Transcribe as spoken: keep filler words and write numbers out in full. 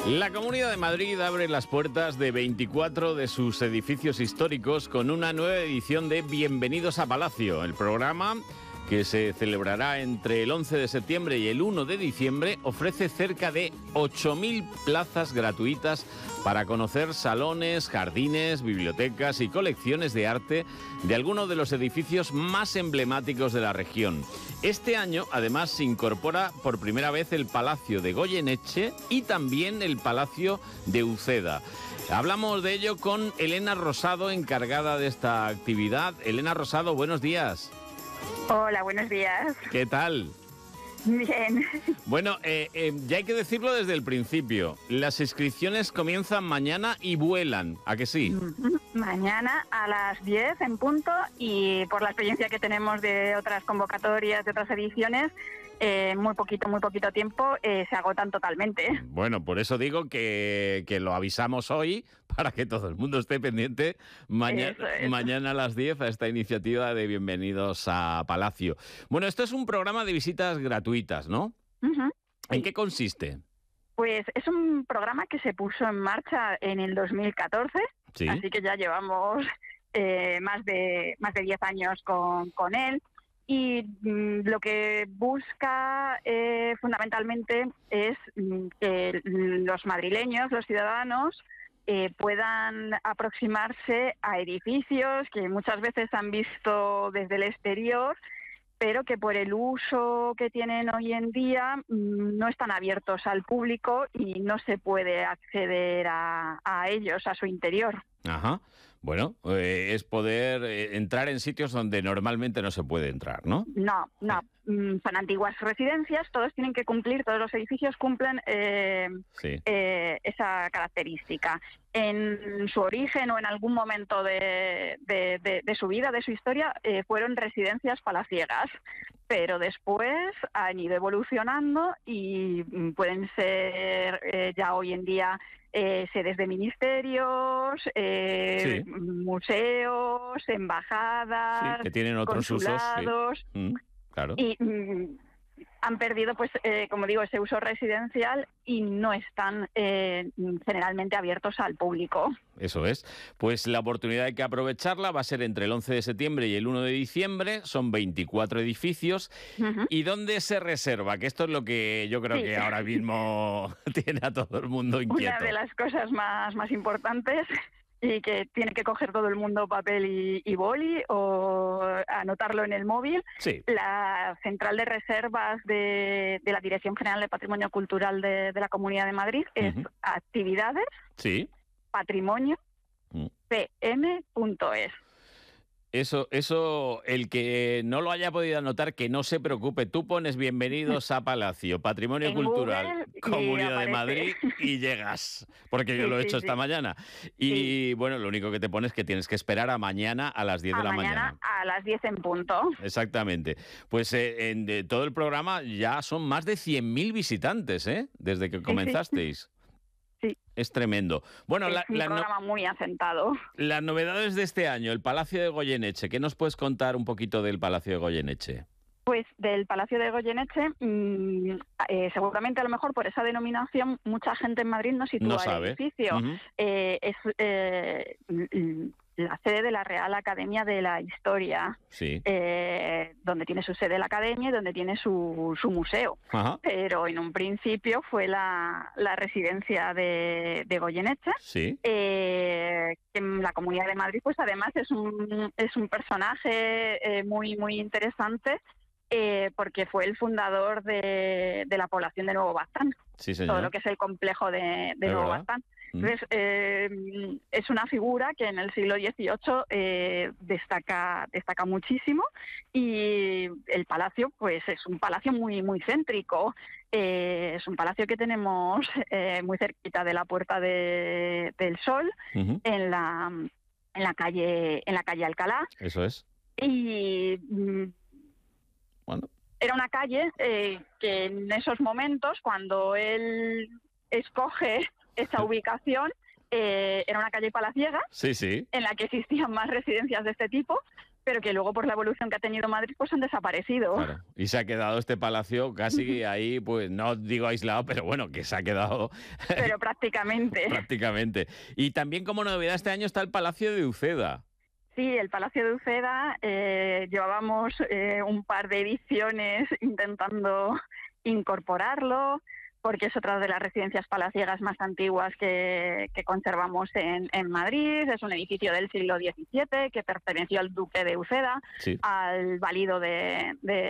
La Comunidad de Madrid abre las puertas de veinticuatro de sus edificios históricos con una nueva edición de Bienvenidos a Palacio, el programa que se celebrará entre el once de septiembre y el uno de diciembre, ofrece cerca de ocho mil plazas gratuitas para conocer salones, jardines, bibliotecas y colecciones de arte de algunos de los edificios más emblemáticos de la región. Este año, además, se incorpora por primera vez el Palacio de Goyeneche y también el Palacio de Uceda. Hablamos de ello con Elena Rosado, encargada de esta actividad. Elena Rosado, buenos días. Hola, buenos días. ¿Qué tal? Bien. Bueno, eh, eh, ya hay que decirlo desde el principio. Las inscripciones comienzan mañana y vuelan, ¿a que sí? Mañana a las diez en punto, y por la experiencia que tenemos de otras convocatorias, de otras ediciones, eh, muy poquito, muy poquito tiempo, eh, se agotan totalmente. Bueno, por eso digo que, que lo avisamos hoy para que todo el mundo esté pendiente mañana, es. mañana a las diez a esta iniciativa de Bienvenidos a Palacio. Bueno, esto es un programa de visitas gratuitas, ¿no? Uh-huh. ¿En qué consiste? Pues es un programa que se puso en marcha en el dos mil catorce, ¿Sí? Así que ya llevamos eh, más de más de diez años con, con él. Y mm, lo que busca eh, fundamentalmente es mm, que los madrileños, los ciudadanos, eh, puedan aproximarse a edificios que muchas veces han visto desde el exterior, pero que por el uso que tienen hoy en día mmm, no están abiertos al público y no se puede acceder a, a ellos, a su interior. Ajá. Bueno, eh, es poder eh, entrar en sitios donde normalmente no se puede entrar, ¿no? No, no. Mm, son antiguas residencias, todos tienen que cumplir, todos los edificios cumplen eh, Sí. eh, esa característica. En su origen o en algún momento de, de, de, de su vida, de su historia, eh, fueron residencias palaciegas, pero después han ido evolucionando y mm, pueden ser eh, ya hoy en día eh, sedes de ministerios, eh, Sí. museos, embajadas, Sí, que tienen otros consulados, usos. Sí. Mm, claro. y mm, han perdido, pues, eh, como digo, ese uso residencial y no están eh, generalmente abiertos al público. Eso es. Pues la oportunidad hay que aprovecharla, va a ser entre el once de septiembre y el uno de diciembre, son veinticuatro edificios. Uh-huh. ¿Y dónde se reserva? Que esto es lo que yo creo Sí. que ahora mismo tiene a todo el mundo inquieto. Una de las cosas más, más importantes, y que tiene que coger todo el mundo papel y, y boli o anotarlo en el móvil. Sí. La central de reservas de, de la Dirección General de Patrimonio Cultural de, de la Comunidad de Madrid es Uh-huh. actividades, Sí. patrimonio, Mm. p m punto es. Eso, eso, el que no lo haya podido anotar, que no se preocupe. Tú pones Bienvenidos a Palacio, Patrimonio En Cultural, Google y Comunidad de aparece. Madrid, y llegas, porque yo Sí, lo he sí, hecho sí. esta mañana. Y bueno, lo único que te pones es que tienes que esperar a mañana a las diez A de la mañana mañana. a las diez en punto. Exactamente. Pues eh, en de todo el programa ya son más de cien mil visitantes, ¿eh? Desde que Sí, sí. comenzasteis. Sí. Es tremendo. Bueno, Es la, un la no- programa muy asentado. las novedades de este año, el Palacio de Goyeneche. ¿Qué nos puedes contar un poquito del Palacio de Goyeneche? Pues del Palacio de Goyeneche, mmm, eh, seguramente a lo mejor por esa denominación mucha gente en Madrid no sitúa No sabe. el edificio. Ujú. Eh, es eh, l- la sede de la Real Academia de la Historia, Sí. eh, donde tiene su sede la Academia y donde tiene su, su museo. Ajá. Pero en un principio fue la, la residencia de, de Goyeneche. Sí. Eh, que en la Comunidad de Madrid, pues además es un, es un personaje eh, muy, muy interesante, eh, porque fue el fundador de, de la población de Nuevo Baztán, Sí, todo señor. lo que es el complejo de, de Es Nuevo verdad. Baztán. Mm. Entonces, eh, es una figura que en el siglo dieciocho eh, destaca, destaca muchísimo, y el palacio pues es un palacio muy, muy céntrico. Eh, es un palacio que tenemos eh, muy cerquita de la Puerta de, del Sol, Ujú. en la, en la calle, en la calle Alcalá, Eso es. y mm, Bueno. era una calle eh, que en esos momentos, cuando él escoge esa ubicación, eh, era una calle palaciega Sí, sí. en la que existían más residencias de este tipo, pero que luego por la evolución que ha tenido Madrid pues han desaparecido. Claro. Y se ha quedado este palacio casi ahí, pues no digo aislado, pero bueno, que se ha quedado Pero prácticamente. prácticamente. Y también como novedad este año está el Palacio de Uceda. Sí, el Palacio de Uceda, eh, llevábamos eh, un par de ediciones intentando incorporarlo, porque es otra de las residencias palaciegas más antiguas que, que conservamos en, en Madrid. Es un edificio del siglo diecisiete que perteneció al duque de Uceda, Sí. al valido de, de